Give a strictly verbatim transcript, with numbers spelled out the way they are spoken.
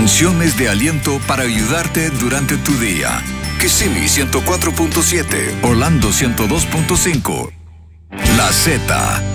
Canciones de aliento para ayudarte durante tu día. Kissimmee ciento cuatro punto siete, Orlando ciento dos punto cinco. La Z.